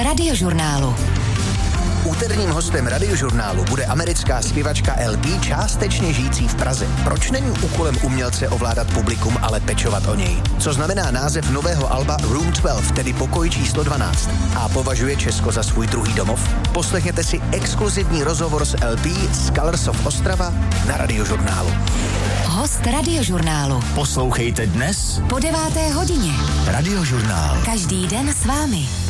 Radiožurnálu. Úterním hostem Radiožurnálu bude americká zpěvačka LP, částečně žijící v Praze. Proč není úkolem umělce ovládat publikum, ale pečovat o něj? Co znamená název nového alba Room 12, tedy pokoj číslo 12? A považuje Česko za svůj druhý domov? Poslechněte si exkluzivní rozhovor s LP z Colors of Ostrava na Radiožurnálu. Host Radiožurnálu. Poslouchejte dnes Po 9. hodině. Radiožurnál. Každý den s vámi.